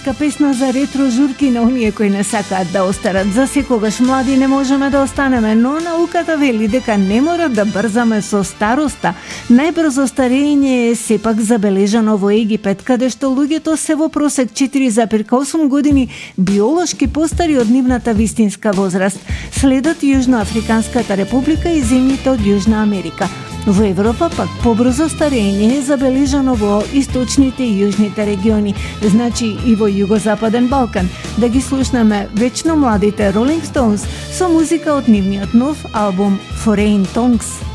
Песна за ретро журки на оние кои не сакаат да остарат. За секогаш млади не можеме да останеме, но науката вели дека не мора да брзаме со староста. Најбрзо старење е сепак забележано во Египет, каде што луѓето се во просек 4,8 години биолошки постари од нивната вистинска возраст. Следат Јужноафриканската република и земјите од Јужна Америка. Во Европа пак побрзо старење е забележано во источните и јужните региони, значи и во Југозападен Балкан. Да ги слушнеме вечно младите Rolling Stones со музика од нивниот нов албум Foreign Tongues.